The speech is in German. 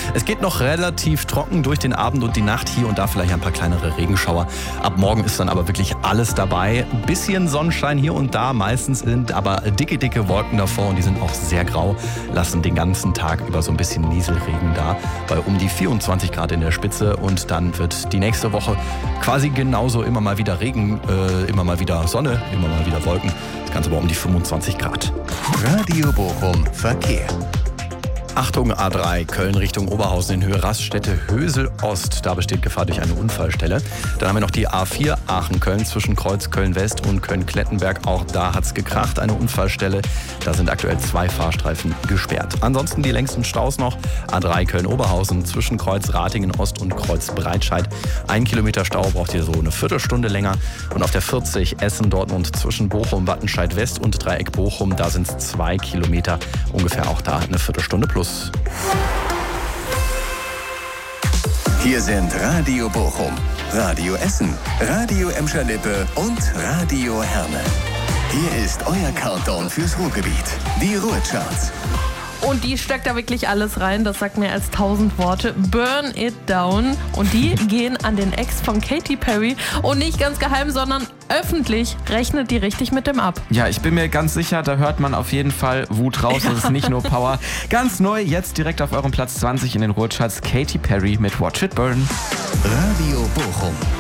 Es geht noch relativ trocken durch den Abend und die Nacht, hier und da vielleicht ein paar kleinere Regenschauer. Ab morgen ist dann aber wirklich alles dabei. Ein bisschen Sonnenschein hier und da, meistens sind aber dicke Wolken davor und die sind auch sehr grau, lassen den ganzen Tag über so ein bisschen Nieselregen da, bei um die 24 Grad in der Spitze, und dann wird die nächste Woche quasi genauso immer mal wieder Regen, immer mal wieder Sonne, immer mal wieder Wolken. Das Ganze aber um die 25 Grad. Radio Bochum Verkehr. Achtung, A3, Köln Richtung Oberhausen in Höhe Raststätte Hösel Ost. Da besteht Gefahr durch eine Unfallstelle. Dann haben wir noch die A4 Aachen-Köln zwischen Kreuz Köln-West und Köln-Klettenberg. Auch da hat's gekracht, eine Unfallstelle. Da sind aktuell 2 Fahrstreifen gesperrt. Ansonsten die längsten Staus noch. A3 Köln-Oberhausen zwischen Kreuz Ratingen Ost und Kreuz Breitscheid. 1 Kilometer Stau braucht ihr so eine Viertelstunde länger. Und auf der 40 Essen-Dortmund zwischen Bochum, Wattenscheid West und Dreieck Bochum, da sind es 2 Kilometer. Ungefähr auch da eine Viertelstunde plus. Hier sind Radio Bochum, Radio Essen, Radio Emscher-Lippe und Radio Herne. Hier ist euer Countdown fürs Ruhrgebiet, die Ruhrcharts. Und die steckt da wirklich alles rein, das sagt mehr als 1000 Worte. Burn It Down. Und die gehen an den Ex von Katy Perry. Und nicht ganz geheim, sondern öffentlich rechnet die richtig mit dem ab. Ja, ich bin mir ganz sicher, da hört man auf jeden Fall Wut raus. Das ist nicht nur Power. Ganz neu, jetzt direkt auf eurem Platz 20 in den Ruhrcharts, Katy Perry mit Watch It Burn. Radio Bochum.